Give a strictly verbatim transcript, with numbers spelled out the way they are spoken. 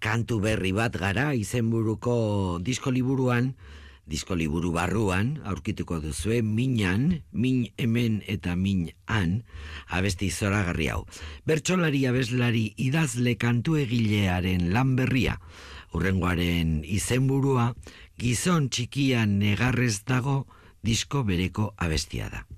kantu berri bat gara izenburuko disko liburuan, disko liburu barruan, aurkituko duzue, minan, min hemen eta min han, abesti zoragarri hau. Bertsolari, abeslari, idazle kantu egilearen lan berria, hurrengoaren izenburua, gizon txikian negarrez dago, disko bereko abestia da.